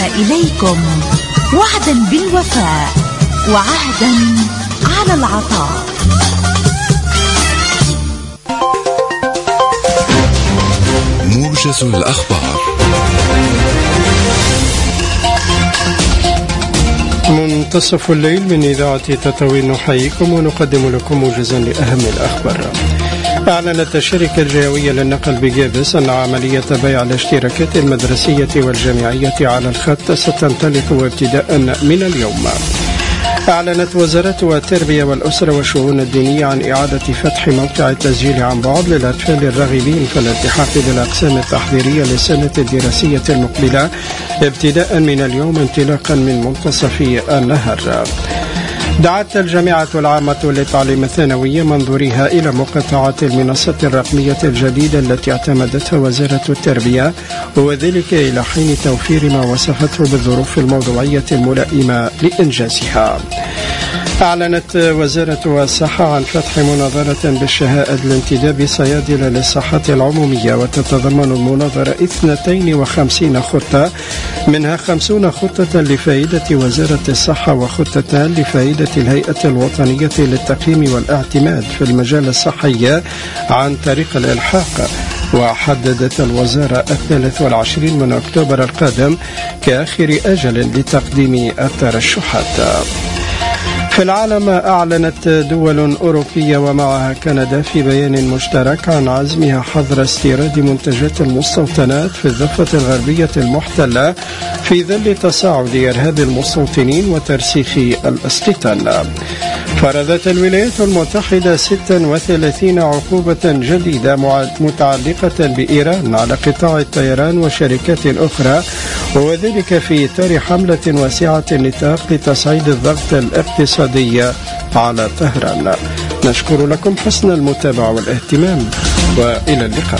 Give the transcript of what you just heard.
إليكم وعدا بالوفاء وعهدا على العطاء. موجز الأخبار. منتصف الليل من إذاعة تطاوين نحييكم ونقدم لكم موجزا لأهم الأخبار. أعلنت الشركة الجوية للنقل بجيبس أن عملية بيع الاشتراكات المدرسية والجامعية على الخط ستنطلق ابتداء من اليوم. أعلنت وزارة التربية والأسرة والشؤون الدينية عن إعادة فتح موقع التسجيل عن بعد للأطفال الراغبين في الالتحاق بالأقسام التحضيرية للسنة الدراسية المقبلة ابتداء من اليوم انطلاقا من منتصف النهار. دعت الجامعة العامة للتعليم الثانوي منظورها إلى مقاطعة المنصة الرقمية الجديدة التي اعتمدتها وزارة التربية، وذلك إلى حين توفير ما وصفته بالظروف الموضوعية الملائمة لإنجازها. أعلنت وزارة الصحة عن فتح مناظرة بالشهادة لانتداب صيادلة للصحة العمومية، وتتضمن المناظرة 52 خطة، منها 50 خطة لفائدة وزارة الصحة وخطة لفائدة الهيئة الوطنية للتقييم والاعتماد في المجال الصحي عن طريق الإلحاق. وحددت الوزارة 23 من أكتوبر القادم كآخر أجل لتقديم الترشحات. في العالم، أعلنت دول أوروبية ومعها كندا في بيان مشترك عن عزمها حظر استيراد منتجات المستوطنات في الضفة الغربية المحتلة في ظل تصاعد إرهاب المستوطنين وترسيخ الاستيطان. فرضت الولايات المتحدة 36 عقوبة جديدة متعلقة بإيران على قطاع الطيران وشركات أخرى، وذلك في إطار حملة واسعة النطاق لتصعيد الضغط الاقتصادي على طهران. نشكر لكم حسن المتابعة والاهتمام، وإلى اللقاء.